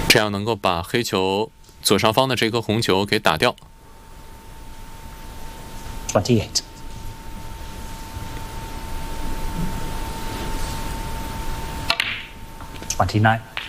这样能够把黑球左上方的这颗红球给打掉。 28. 29.